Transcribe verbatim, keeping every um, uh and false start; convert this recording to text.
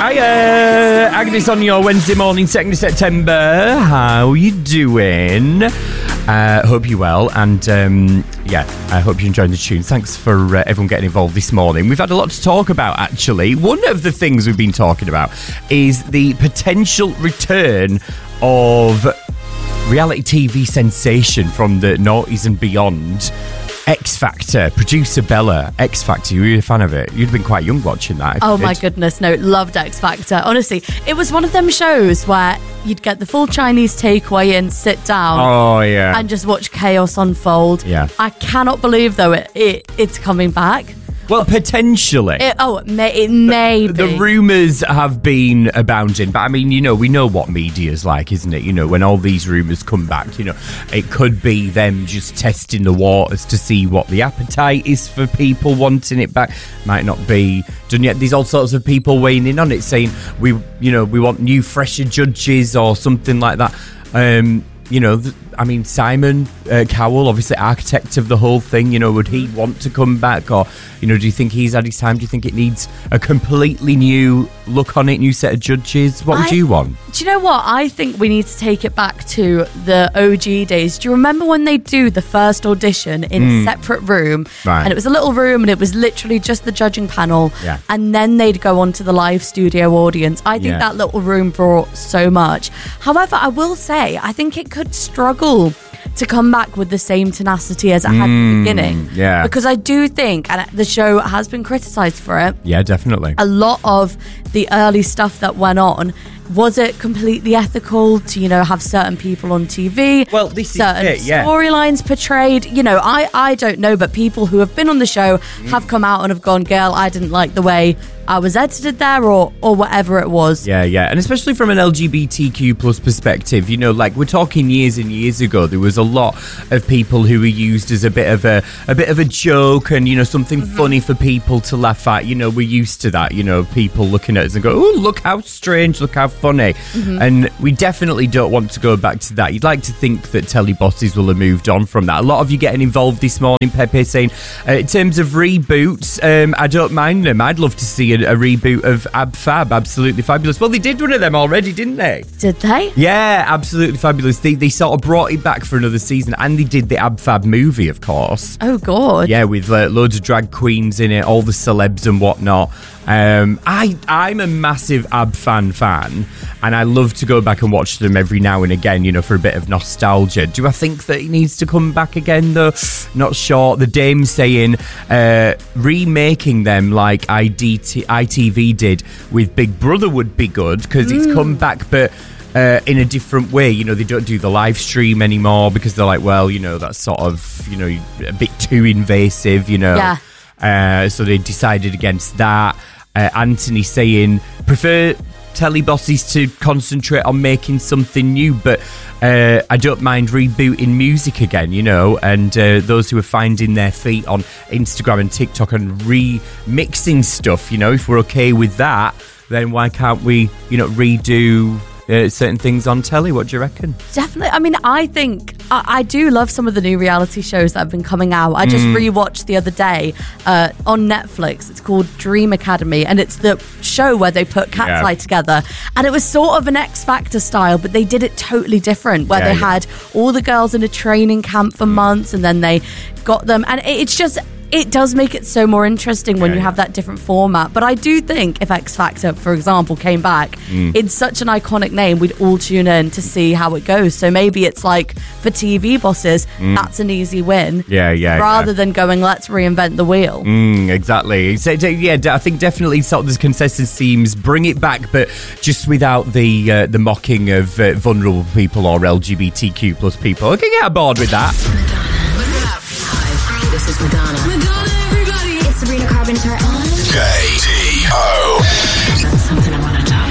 Hiya, Agnes on your Wednesday morning, second of September. How you doing? Uh, hope you're well, and um, yeah, I hope you're enjoying the tunes. Thanks for uh, everyone getting involved this morning. We've had a lot to talk about, actually. One of the things we've been talking about is the potential return of reality T V sensation from the noughties and beyond, X Factor. Producer Bella, X Factor. You were a fan of it? You'd been quite young watching that. Oh my goodness, no, loved X Factor. Honestly, it was one of them shows where you'd get the full Chinese takeaway in, sit down, oh yeah, and just watch chaos unfold. Yeah, I cannot believe though it, it it's coming back. Well, potentially. It, oh, it may, it may the, be. The rumours have been abounding. But, I mean, you know, we know what media's like, isn't it? You know, when all these rumours come back, you know, it could be them just testing the waters to see what the appetite is for people wanting it back. Might not be done yet. There's all sorts of people weighing in on it, saying, we, you know, we want new, fresher judges or something like that. Um... You know, th- I mean, Simon uh, Cowell, obviously architect of the whole thing, you know, would he want to come back? Or, you know, do you think he's had his time? Do you think it needs a completely new look on it, new set of judges? What would I, you want? Do you know what? I think we need to take it back to the O G days. Do you remember when they do the first audition in mm. a separate room? Right. And it was a little room and it was literally just the judging panel. Yeah. And then they'd go on to the live studio audience. I think yeah. that little room brought so much. However, I will say, I think it could struggle to come back with the same tenacity as it had mm, at the beginning. Yeah. Because I do think, and the show has been criticised for it. Yeah, definitely. A lot of the early stuff that went on, was it completely ethical to, you know, have certain people on T V? Well, this certain is it, yeah. storylines portrayed. You know, I, I don't know, but people who have been on the show mm. have come out and have gone, girl, I didn't like the way I was edited there, or or whatever it was. Yeah, yeah. And especially from an L G B T Q plus perspective, you know, like we're talking years and years ago, there was a lot of people who were used as a bit of a a bit of a joke and, you know, something mm-hmm. funny for people to laugh at. You know, we're used to that, you know, people looking at us and go, oh, look how strange, look how funny. Mm-hmm. And we definitely don't want to go back to that. You'd like to think that telly bosses will have moved on from that. A lot of you getting involved this morning, Pepe, saying, uh, in terms of reboots, um, I don't mind them. I'd love to see a, a reboot of Ab Fab, Absolutely Fabulous. Well, they did one of them already, didn't they? Did they? Yeah, Absolutely Fabulous. They, they sort of brought it back for another season, and they did the Ab Fab movie, of course. Oh, God. Yeah, with uh, loads of drag queens in it, all the celebs and whatnot. Um, I, I'm a massive Ab fan fan, and I love to go back and watch them every now and again, you know, for a bit of nostalgia. Do I think that it needs to come back again, though? Not sure. The Dame's saying uh, remaking them like I D T, I T V did with Big Brother would be good, because mm. it's come back, but Uh, in a different way. You know, they don't do the live stream anymore because they're like, well, you know, that's sort of, you know, a bit too invasive, you know. Yeah. Uh, so they decided against that. Uh, Anthony saying, prefer telly bosses to concentrate on making something new, but uh, I don't mind rebooting music again, you know, and uh, those who are finding their feet on Instagram and TikTok and remixing stuff, you know, if we're okay with that, then why can't we, you know, redo Uh, certain things on telly? What do you reckon? Definitely. I mean, I think I, I do love some of the new reality shows that have been coming out. I just mm. rewatched the other day uh, on Netflix. It's called Dream Academy, and it's the show where they put Cat's yeah. Eye together, and it was sort of an X Factor style, but they did it totally different, where yeah, they yeah. had all the girls in a training camp for months, and then they got them, and it, it's just it does make it so more interesting when yeah, you yeah. have that different format. But I do think if X Factor, for example, came back, mm. it's such an iconic name, we'd all tune in to see how it goes. So maybe it's like for T V bosses, mm. that's an easy win. Yeah, yeah. Rather yeah. than going, let's reinvent the wheel. Mm, exactly. So, yeah, I think definitely sort of this consensus seems bring it back, but just without the uh, the mocking of uh, vulnerable people or L G B T Q plus people. I can get aboard with that. Madonna. What's up? Hi, this is Madonna. Madonna, everybody. It's Sabrina Carpenter.